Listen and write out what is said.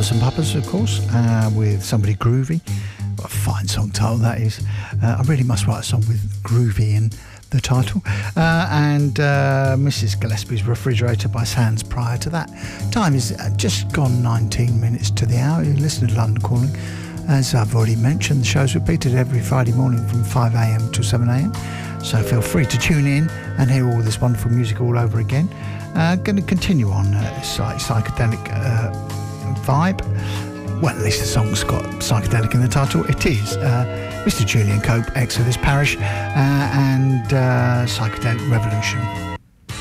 Mamas and Papas, of course, with Somebody Groovy. What a fine song title that is. I really must write a song with groovy in the title. And Mrs. Gillespie's Refrigerator by Sands prior to that. Time is just gone 19 minutes to the hour. You listen to London Calling. As I've already mentioned, the show's repeated every Friday morning from 5 a.m. to 7 a.m. So feel free to tune in and hear all this wonderful music all over again. Going to continue on this psychedelic vibe. Well, at least the song's got psychedelic in the title. It is Mr. Julian Cope, Exodus Parish, and Psychedelic Revolution.